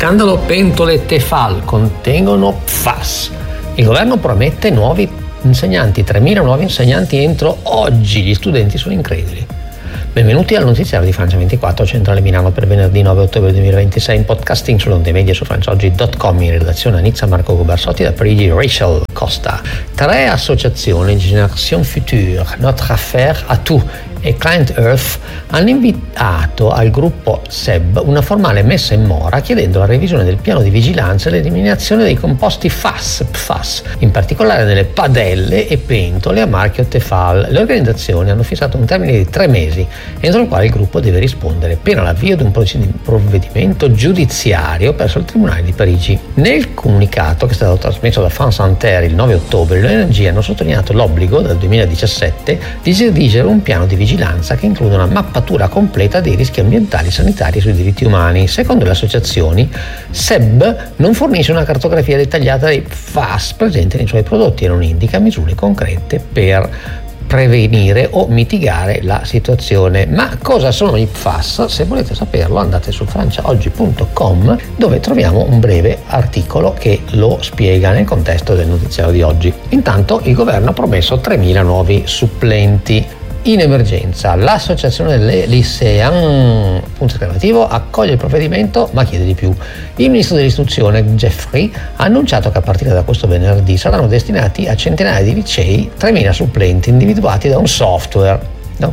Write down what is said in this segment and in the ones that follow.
Scandalo pentole Tefal contengono PFAS. Il governo promette nuovi insegnanti, 3.000 nuovi insegnanti entro oggi. Gli studenti sono increduli. Benvenuti al notiziario di Francia 24, centrale Milano, per venerdì 9 ottobre 2026, in podcasting sulle onde medie su franciaoggi.com, in redazione a Nizza Marco Gubarsotti, da Parigi Rachel Costa. 3 associazioni, Génération Future, Notre Affaire à Tout e Client Earth, hanno invitato al gruppo SEB una formale messa in mora chiedendo la revisione del piano di vigilanza e l'eliminazione dei composti PFAS, in particolare nelle padelle e pentole a marchio Tefal. Le organizzazioni hanno fissato un termine di 3 mesi, entro il quale il gruppo deve rispondere, pena l'avvio di un provvedimento giudiziario presso il Tribunale di Parigi. Nel comunicato, che è stato trasmesso da France Inter il 9 ottobre, le ONG hanno sottolineato l'obbligo dal 2017 di redigere un piano di vigilanza che include una mappatura completa dei rischi ambientali, sanitari e sui diritti umani. Secondo le associazioni, SEB non fornisce una cartografia dettagliata dei PFAS presenti nei suoi prodotti e non indica misure concrete per prevenire o mitigare la situazione. Ma cosa sono i PFAS? Se volete saperlo, andate su franciaoggi.com, dove troviamo un breve articolo che lo spiega nel contesto del notiziario di oggi. Intanto il governo ha promesso 3.000 nuovi supplenti in emergenza. L'associazione delle lycéens, punto esclamativo, accoglie il provvedimento ma chiede di più. Il ministro dell'istruzione Geoffroy ha annunciato che a partire da questo venerdì saranno destinati a centinaia di licei 3.000 supplenti individuati da un software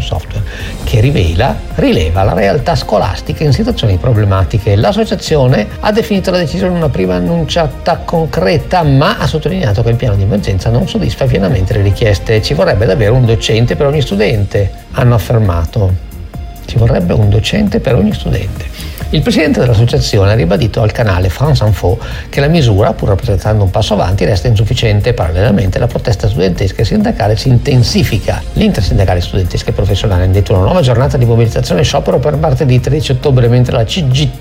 che rileva la realtà scolastica in situazioni problematiche. L'associazione ha definito la decisione una prima annunciata concreta, ma ha sottolineato che il piano di emergenza non soddisfa pienamente le richieste. Ci vorrebbe davvero un docente per ogni studente, hanno affermato. Ci vorrebbe un docente per ogni studente. Il presidente dell'associazione ha ribadito al canale France Info che la misura, pur rappresentando un passo avanti, resta insufficiente. Parallelamente la protesta studentesca e sindacale si intensifica. L'intersindacale studentesca e professionale ha indetto una nuova giornata di mobilitazione e sciopero per martedì 13 ottobre, mentre la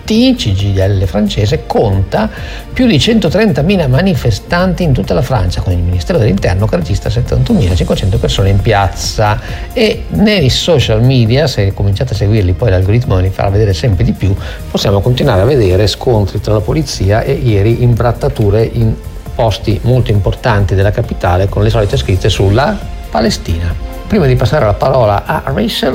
CGIL francese conta più di 130.000 manifestanti in tutta la Francia, con il Ministero dell'Interno che registra 71.500 persone in piazza. E nei social media, se cominciate a seguirli, poi l'algoritmo li farà vedere sempre di più, possiamo continuare a vedere scontri tra la polizia e ieri imbrattature in posti molto importanti della capitale con le solite scritte sulla Palestina. Prima di passare la parola a Rachel,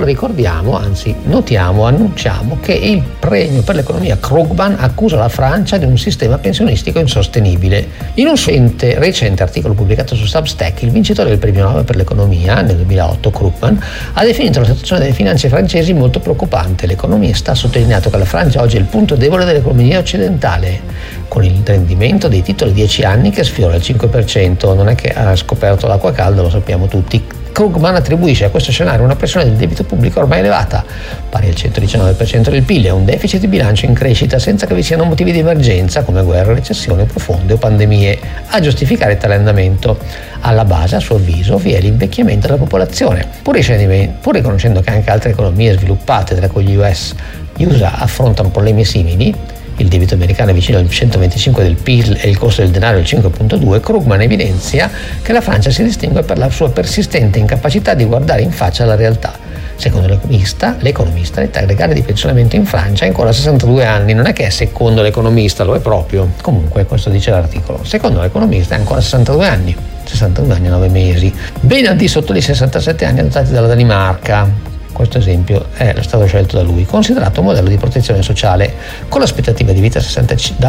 annunciamo che il premio per l'economia Krugman accusa la Francia di un sistema pensionistico insostenibile. In un recente articolo pubblicato su Substack, il vincitore del premio Nobel per l'economia nel 2008, Krugman, ha definito la situazione delle finanze francesi molto preoccupante. L'economista ha sottolineato che la Francia oggi è il punto debole dell'economia occidentale, con il rendimento dei titoli 10 anni che sfiora il 5%. Non è che ha scoperto l'acqua calda, lo sappiamo tutti. Krugman attribuisce a questo scenario una pressione del debito pubblico ormai elevata, pari al 119% del PIL, e un deficit di bilancio in crescita, senza che vi siano motivi di emergenza come guerre, recessioni profonde o pandemie a giustificare tale andamento. Alla base, a suo avviso, vi è l'invecchiamento della popolazione. Pur riconoscendo che anche altre economie sviluppate, tra cui gli USA, affrontano problemi simili, il debito americano è vicino al 125 del PIL e il costo del denaro il 5,2, Krugman evidenzia che la Francia si distingue per la sua persistente incapacità di guardare in faccia la realtà. Secondo l'economista, l'età legale di pensionamento in Francia è ancora 62 anni. Non è che è secondo l'economista, lo è proprio. Comunque, questo dice l'articolo. Secondo l'economista è ancora 62 anni. 62 anni e 9 mesi. Ben al di sotto dei 67 anni adottati dalla Danimarca. Questo esempio è stato scelto da lui, considerato un modello di protezione sociale. Con l'aspettativa di vita da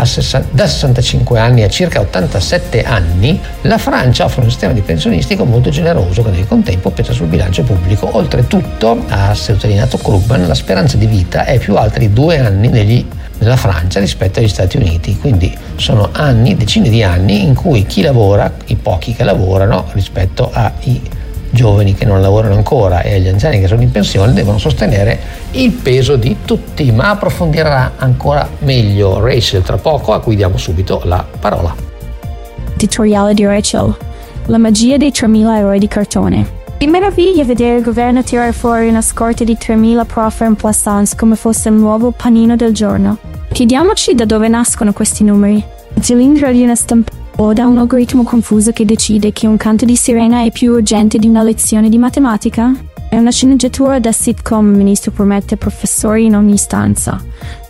65 anni a circa 87 anni, la Francia offre un sistema di pensionistico molto generoso che nel contempo pesa sul bilancio pubblico. Oltretutto, ha sottolineato Krugman, la speranza di vita è più alta di 2 anni nella Francia rispetto agli Stati Uniti, quindi sono decine di anni in cui chi lavora, i pochi che lavorano rispetto ai giovani che non lavorano ancora e agli anziani che sono in pensione, devono sostenere il peso di tutti. Ma approfondirà ancora meglio Rachel tra poco, a cui diamo subito la parola. Editoriale di Rachel: la magia dei 3.000 eroi di cartone. Mi meraviglia vedere il governo tirare fuori una scorta di 3.000 prof en plaisance come fosse il nuovo panino del giorno. Chiediamoci da dove nascono questi numeri. Cilindro di una stampa o da un algoritmo confuso che decide che un canto di sirena è più urgente di una lezione di matematica? È una sceneggiatura da sitcom. Il ministro promette professori in ogni stanza, ma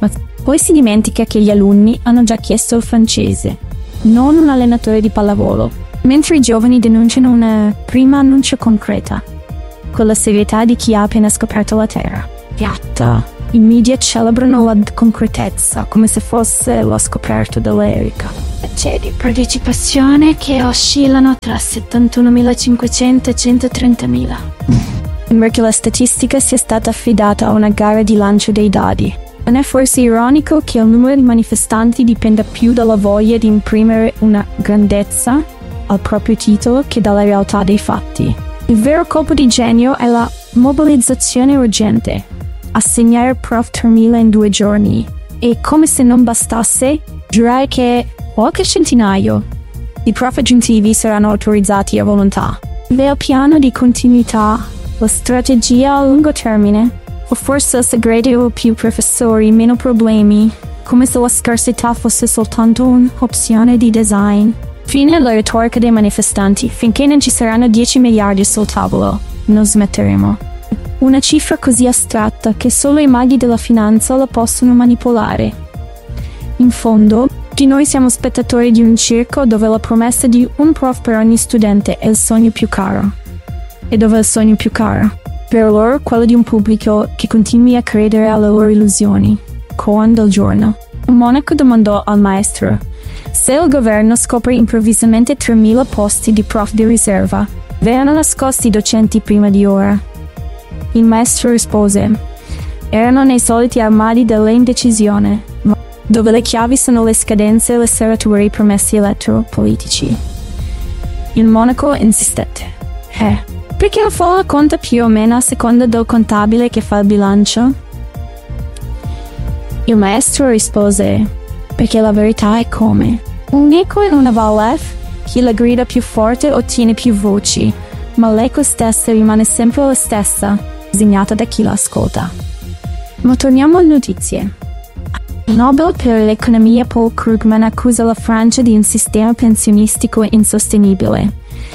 Poi si dimentica che gli alunni hanno già chiesto il francese, non un allenatore di pallavolo, mentre i giovani denunciano una prima annuncia concreta, con la serietà di chi ha appena scoperto la terra piatta. I media celebrano la concretezza come se fosse lo scoperto dell'Erica. C'è di partecipazione che oscillano tra 71.500 e 130.000. Sembra che la statistica sia stata affidata a una gara di lancio dei dadi. Non è forse ironico che il numero di manifestanti dipenda più dalla voglia di imprimere una grandezza al proprio titolo che dalla realtà dei fatti? Il vero colpo di genio è la mobilizzazione urgente. Assegnare Prof 3000 in 2 giorni e, come se non bastasse, giurare che qualche centinaio di prof aggiuntivi saranno autorizzati a volontà. Il piano di continuità, la strategia a lungo termine, o forse il segreto più professori, meno problemi, come se la scarsità fosse soltanto un'opzione di design. Fine alla retorica dei manifestanti, finché non ci saranno 10 miliardi sul tavolo, non smetteremo. Una cifra così astratta che solo i maghi della finanza la possono manipolare. In fondo, tutti noi siamo spettatori di un circo dove la promessa di un prof per ogni studente è il sogno più caro. E dove è il sogno più caro? Per loro quello di un pubblico che continui a credere alle loro illusioni. Koan del giorno. Un monaco domandò al maestro: se il governo scopre improvvisamente 3.000 posti di prof di riserva, verranno nascosti i docenti prima di ora? Il maestro rispose: erano nei soliti armadi dell'indecisione, dove le chiavi sono le scadenze e le serrature i promessi elettropolitici. Il monaco insistette: perché la folla conta più o meno a seconda del contabile che fa il bilancio? Il maestro rispose: perché la verità è come un eco in una valle, chi la grida più forte ottiene più voci, ma l'eco stessa rimane sempre la stessa, disegnata da chi la ascolta. Ma torniamo alle notizie. Il Nobel per l'economia Paul Krugman accusa la Francia di un sistema pensionistico insostenibile.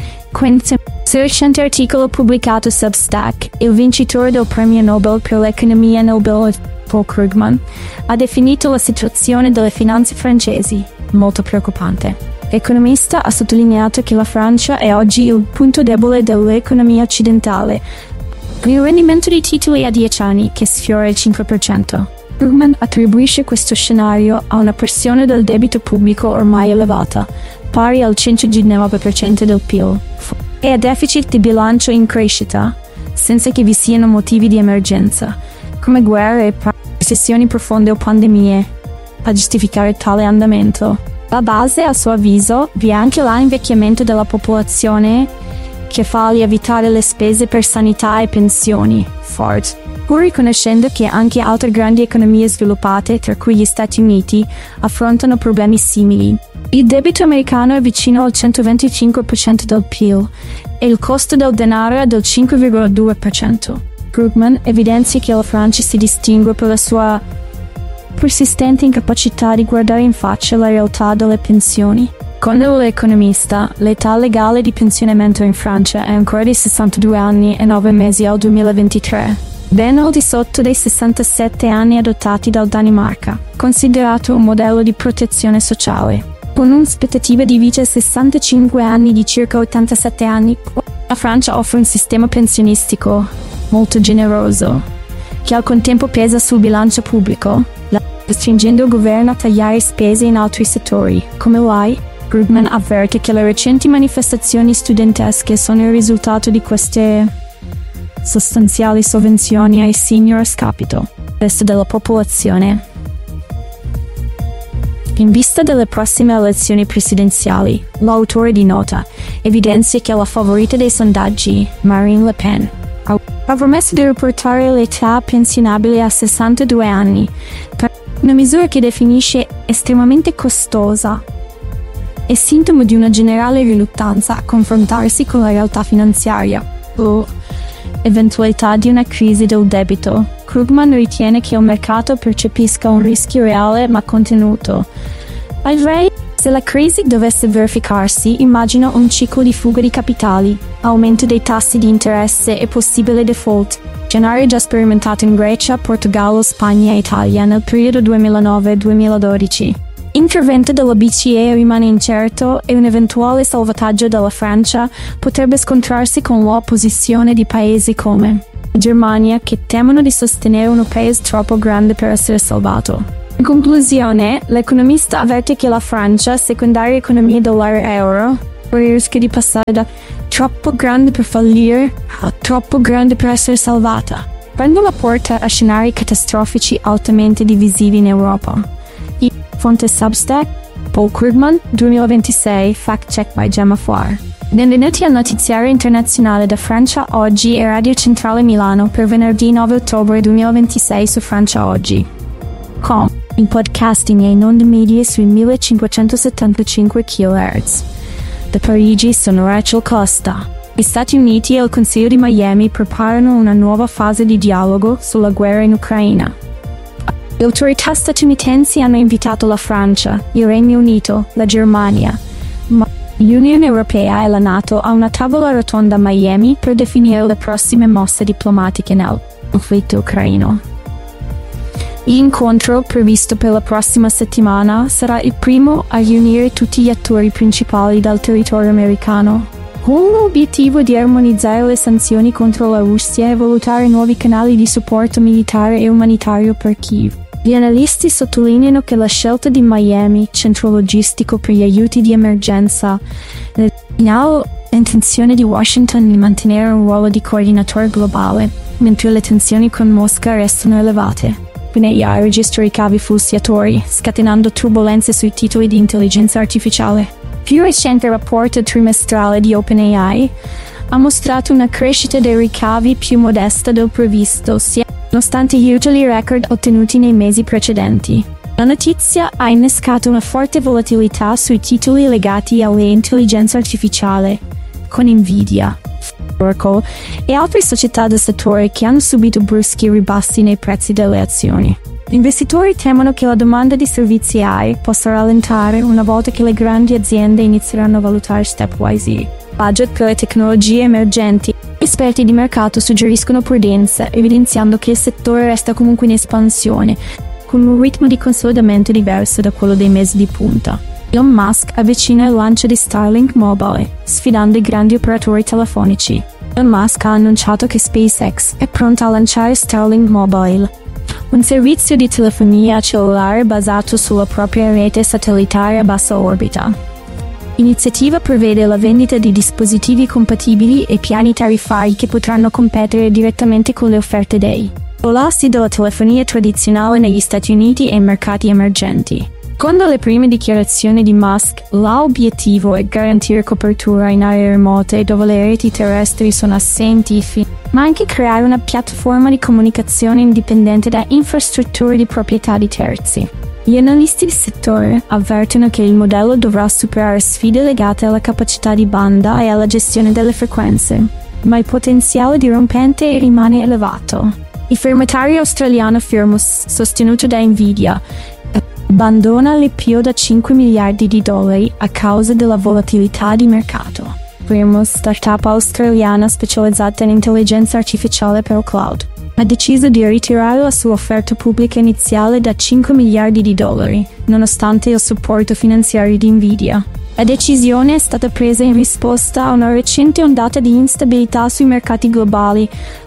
Su recente articolo pubblicato su Substack, il vincitore del premio Nobel per l'economia Nobel Paul Krugman ha definito la situazione delle finanze francesi molto preoccupante. L'economista ha sottolineato che la Francia è oggi il punto debole dell'economia occidentale, con il rendimento dei titoli a 10 anni che sfiora il 5%. Krugman attribuisce questo scenario a una pressione del debito pubblico ormai elevata, pari al 119% del PIL, e a deficit di bilancio in crescita, senza che vi siano motivi di emergenza, come guerre, recessioni profonde o pandemie, a giustificare tale andamento. Alla base, a suo avviso, vi è anche l'invecchiamento della popolazione che fa lievitare le spese per sanità e pensioni, Ford, pur riconoscendo che anche altre grandi economie sviluppate, tra cui gli Stati Uniti, affrontano problemi simili. Il debito americano è vicino al 125% del PIL e il costo del denaro è del 5,2%. Krugman evidenzia che la Francia si distingue per la sua persistente incapacità di guardare in faccia la realtà delle pensioni. Secondo l'economista, l'età legale di pensionamento in Francia è ancora di 62 anni e 9 mesi al 2023, ben al di sotto dei 67 anni adottati dal Danimarca, considerato un modello di protezione sociale. Con un'aspettativa di vita 65 anni di circa 87 anni, la Francia offre un sistema pensionistico molto generoso, che al contempo pesa sul bilancio pubblico, costringendo il governo a tagliare spese in altri settori, come l'AI. Krugman avverte che le recenti manifestazioni studentesche sono il risultato di queste sostanziali sovvenzioni ai senior a scapito del resto della popolazione. In vista delle prossime elezioni presidenziali, l'autore di nota evidenzia che la favorita dei sondaggi, Marine Le Pen, ha promesso di riportare l'età pensionabile a 62 anni, per una misura che definisce estremamente costosa e sintomo di una generale riluttanza a confrontarsi con la realtà finanziaria o eventualità di una crisi del debito. Krugman ritiene che il mercato percepisca un rischio reale ma contenuto. Se la crisi dovesse verificarsi, immagino un ciclo di fuga di capitali, aumento dei tassi di interesse e possibile default. Scenario già sperimentato in Grecia, Portogallo, Spagna e Italia nel periodo 2009-2012. Intervento della BCE rimane incerto e un eventuale salvataggio della Francia potrebbe scontrarsi con l'opposizione di paesi come la Germania, che temono di sostenere un paese troppo grande per essere salvato. In conclusione, l'economista avverte che la Francia, secondaria economia dell'area euro, rischia di passare da troppo grande per fallire a troppo grande per essere salvata, aprendo la porta a scenari catastrofici altamente divisivi in Europa. Fonte Substack, Paul Krugman, 2026, Fact Check by Gemma Fuar. Benvenuti al notiziario internazionale da Francia Oggi e Radio Centrale Milano per venerdì 9 ottobre 2026 su Francia Oggi. In podcasting e in onde medie sui 1575 kHz. Da Parigi sono Rachel Costa. Gli Stati Uniti e il Consiglio di Miami preparano una nuova fase di dialogo sulla guerra in Ucraina. Le autorità statunitensi hanno invitato la Francia, il Regno Unito, la Germania, l'Unione Europea e la NATO a una tavola rotonda a Miami per definire le prossime mosse diplomatiche nel conflitto ucraino. L'incontro, previsto per la prossima settimana, sarà il primo a riunire tutti gli attori principali del territorio americano, con l'obiettivo di armonizzare le sanzioni contro la Russia e valutare nuovi canali di supporto militare e umanitario per Kiev. Gli analisti sottolineano che la scelta di Miami, centro logistico per gli aiuti di emergenza, segnala l'intenzione di Washington di mantenere un ruolo di coordinatore globale, mentre le tensioni con Mosca restano elevate. OpenAI registra ricavi flussatori, scatenando turbolenze sui titoli di intelligenza artificiale. Più recente rapporto trimestrale di OpenAI ha mostrato una crescita dei ricavi più modesta del previsto, nonostante gli utili record ottenuti nei mesi precedenti. La notizia ha innescato una forte volatilità sui titoli legati all'intelligenza artificiale, con Nvidia, Oracle e altre società del settore che hanno subito bruschi ribassi nei prezzi delle azioni. Gli investitori temono che la domanda di servizi AI possa rallentare una volta che le grandi aziende inizieranno a valutare stepwise budget per le tecnologie emergenti. Esperti di mercato suggeriscono prudenza, evidenziando che il settore resta comunque in espansione, con un ritmo di consolidamento diverso da quello dei mesi di punta. Elon Musk avvicina il lancio di Starlink Mobile, sfidando i grandi operatori telefonici. Elon Musk ha annunciato che SpaceX è pronta a lanciare Starlink Mobile, un servizio di telefonia cellulare basato sulla propria rete satellitare a bassa orbita. L'iniziativa prevede la vendita di dispositivi compatibili e piani tariffari che potranno competere direttamente con le offerte dei colossi della telefonia tradizionale negli Stati Uniti e mercati emergenti. Secondo le prime dichiarazioni di Musk, l'obiettivo è garantire copertura in aree remote dove le reti terrestri sono assenti, ma anche creare una piattaforma di comunicazione indipendente da infrastrutture di proprietà di terzi. Gli analisti di settore avvertono che il modello dovrà superare sfide legate alla capacità di banda e alla gestione delle frequenze, ma il potenziale dirompente rimane elevato. Il firmatario australiano Firmus, sostenuto da Nvidia, abbandona l'IPO da $5 miliardi a causa della volatilità di mercato. Firmus, startup australiana specializzata in intelligenza artificiale per il cloud, ha deciso di ritirare la sua offerta pubblica iniziale da $5 miliardi, nonostante il supporto finanziario di Nvidia. La decisione è stata presa in risposta a una recente ondata di instabilità sui mercati globali,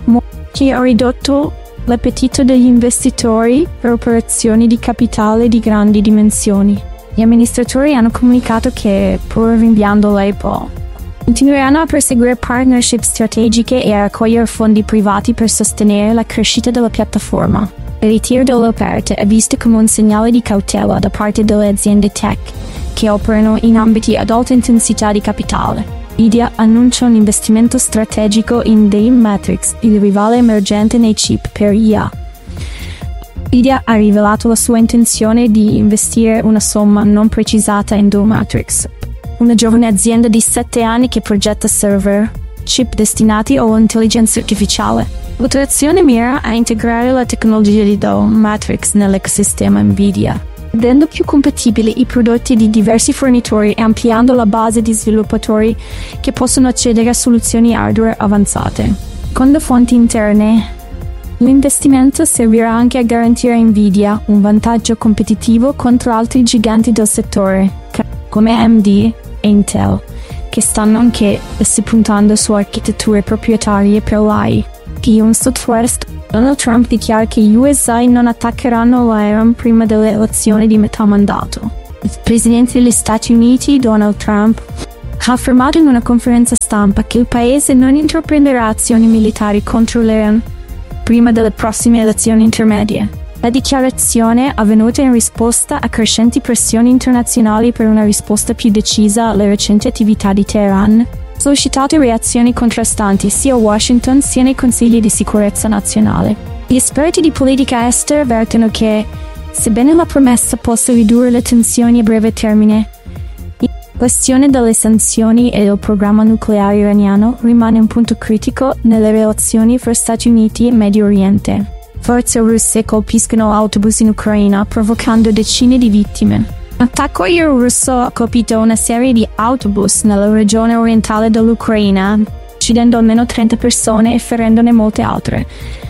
che ha ridotto l'appetito degli investitori per operazioni di capitale di grandi dimensioni. Gli amministratori hanno comunicato che, pur rinviando l'IPO, continueranno a perseguire partnership strategiche e a raccogliere fondi privati per sostenere la crescita della piattaforma. Il ritiro dell'offerta è visto come un segnale di cautela da parte delle aziende tech che operano in ambiti ad alta intensità di capitale. Nvidia annuncia un investimento strategico in Daymatrix, il rivale emergente nei chip per IA. Nvidia ha rivelato la sua intenzione di investire una somma non precisata in Daymatrix, una giovane azienda di 7 anni che progetta server, chip destinati all'intelligenza artificiale. L'operazione mira a integrare la tecnologia di Daymatrix nell'ecosistema Nvidia, rendendo più compatibili i prodotti di diversi fornitori e ampliando la base di sviluppatori che possono accedere a soluzioni hardware avanzate. Secondo fonti interne, L'investimento servirà anche a garantire a Nvidia un vantaggio competitivo contro altri giganti del settore, come AMD e Intel, che stanno anche puntando su architetture proprietarie per l'AI. Un Southwest, Donald Trump dichiara che gli USA non attaccheranno l'Iran prima delle elezioni di metà mandato. Il presidente degli Stati Uniti, Donald Trump, ha affermato in una conferenza stampa che il paese non intraprenderà azioni militari contro l'Iran prima delle prossime elezioni intermedie. La dichiarazione avvenuta in risposta a crescenti pressioni internazionali per una risposta più decisa alle recenti attività di Teheran, suscitato reazioni contrastanti sia a Washington sia nei consigli di sicurezza nazionale. Gli esperti di politica estera avvertono che, sebbene la promessa possa ridurre le tensioni a breve termine, la questione delle sanzioni e del programma nucleare iraniano rimane un punto critico nelle relazioni fra Stati Uniti e Medio Oriente. Forze russe colpiscono autobus in Ucraina, provocando decine di vittime. L'attacco aereo russo ha colpito una serie di autobus nella regione orientale dell'Ucraina, uccidendo almeno 30 persone e ferendone molte altre.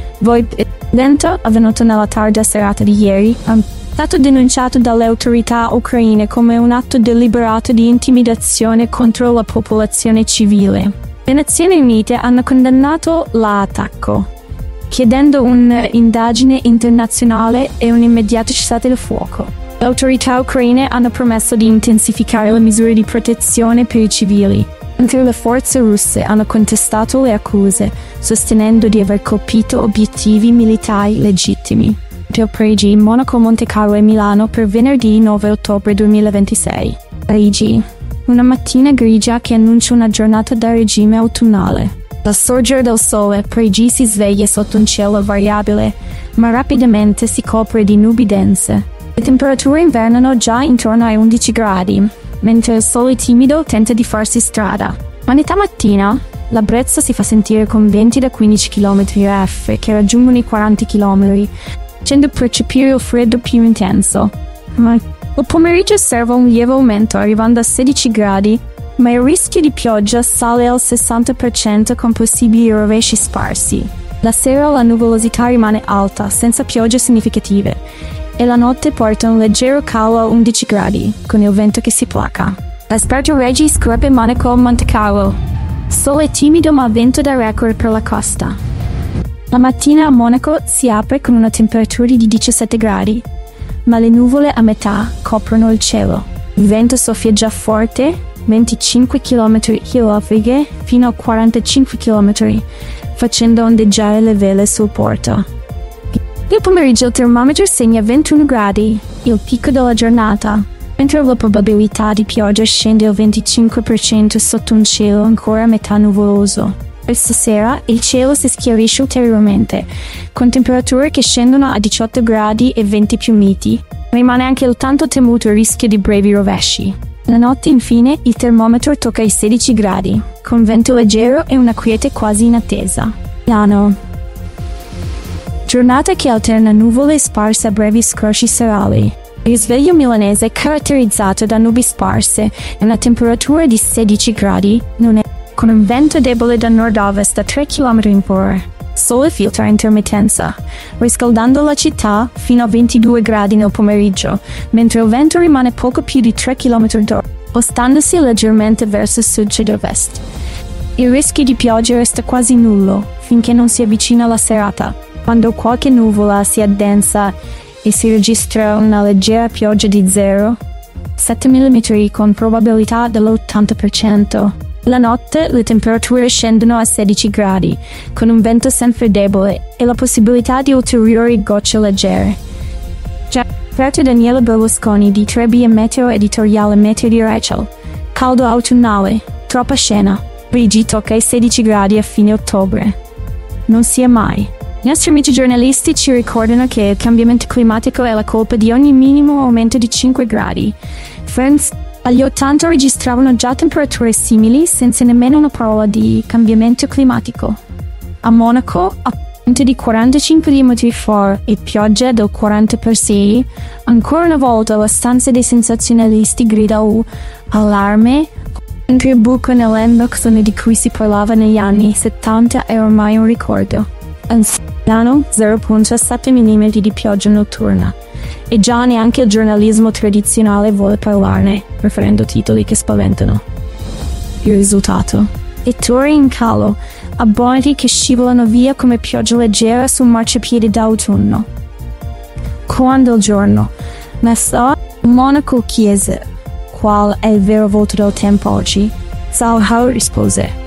L'incidente, avvenuto nella tarda serata di ieri, è stato denunciato dalle autorità ucraine come un atto deliberato di intimidazione contro la popolazione civile. Le Nazioni Unite hanno condannato l'attacco, chiedendo un'indagine internazionale e un immediato cessate il fuoco. Le autorità ucraine hanno promesso di intensificare le misure di protezione per i civili, mentre le forze russe hanno contestato le accuse, sostenendo di aver colpito obiettivi militari legittimi. Parigi, Monaco, Monte Carlo e Milano per venerdì 9 ottobre 2026. Parigi. Una mattina grigia che annuncia una giornata da regime autunnale. Dal sorgere del sole, Parigi si sveglia sotto un cielo variabile, ma rapidamente si copre di nubi dense. Le temperature invernano già intorno ai 11 gradi, mentre il sole timido tenta di farsi strada. Ma metà mattina, la brezza si fa sentire con venti da 15 km/h che raggiungono i 40 km, facendo percepire il freddo più intenso. Ma il pomeriggio osserva un lieve aumento, arrivando a 16 gradi, ma il rischio di pioggia sale al 60% con possibili rovesci sparsi. La sera la nuvolosità rimane alta, senza piogge significative, e la notte porta un leggero calo a 11 gradi, con il vento che si placa. L'esperto Reggi Scorpe Monaco Monte Carlo. Sole timido ma vento da record per la costa. La mattina a Monaco si apre con una temperatura di 17 gradi, ma le nuvole a metà coprono il cielo. Il vento soffia già forte, 25 km/h fino a 45 km, facendo ondeggiare le vele sul porto. Nel pomeriggio il termometro segna 21 gradi, il picco della giornata, mentre la probabilità di pioggia scende al 25% sotto un cielo ancora a metà nuvoloso. Questa sera il cielo si schiarisce ulteriormente, con temperature che scendono a 18 gradi e 20 più miti. Rimane anche il tanto temuto rischio di brevi rovesci. La notte, infine, il termometro tocca i 16 gradi, con vento leggero e una quiete quasi inattesa. Milano. Giornata che alterna nuvole sparse a brevi scrosci serali. Il risveglio milanese è caratterizzato da nubi sparse e una temperatura di 16 gradi, con un vento debole da nord-ovest a 3 km/h. Sole filtra a intermittenza, riscaldando la città fino a 22 gradi nel pomeriggio, mentre il vento rimane poco più di 3 km/h, spostandosi leggermente verso sud-sud-ovest. Il rischio di pioggia resta quasi nullo, finché non si avvicina la serata, quando qualche nuvola si addensa e si registra una leggera pioggia di 0,7 mm con probabilità dell'80%. La notte le temperature scendono a 16 gradi, con un vento sempre debole e la possibilità di ulteriori gocce leggere. Già aperto Daniele Berlusconi di Trebbia Meteo Editoriale Meteo di Rachel. Caldo autunnale, troppa scena. Parigi tocca i 16 gradi a fine ottobre. Non sia mai. I nostri amici giornalisti ci ricordano che il cambiamento climatico è la colpa di ogni minimo aumento di 5 gradi. Friends, agli 80 registravano già temperature simili senza nemmeno una parola di cambiamento climatico. A Monaco, a vento di 45 km/h e pioggia del 40%, ancora una volta la stanza dei sensazionalisti grida allarme, mentre il buco nell'Endoxone di cui si parlava negli anni 70 è ormai un ricordo. Milano 0,7 mm di pioggia notturna. E già neanche il giornalismo tradizionale vuole parlarne, preferendo titoli che spaventano. Il risultato: lettori in calo, abbonati che scivolano via come pioggia leggera su un marciapiede d'autunno. Quando il giorno, ma sta, Monaco chiese: qual è il vero volto del tempo oggi? Zhao Hao rispose: